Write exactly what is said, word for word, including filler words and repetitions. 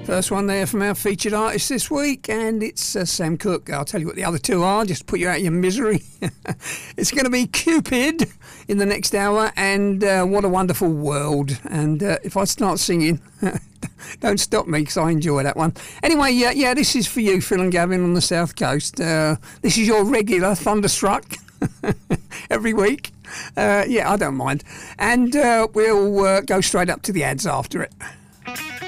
First one there from our featured artist this week, and it's uh, Sam Cooke. I'll tell you what the other two are, just to put you out of your misery. It's going to be Cupid in the next hour, and uh, What a Wonderful World. And uh, if I start singing, don't stop me, because I enjoy that one. Anyway, yeah, yeah, this is for you, Phil and Gavin on the South Coast. Uh, this is your regular Thunderstruck every week. Uh, yeah, I don't mind. And uh, we'll uh, go straight up to the ads after it.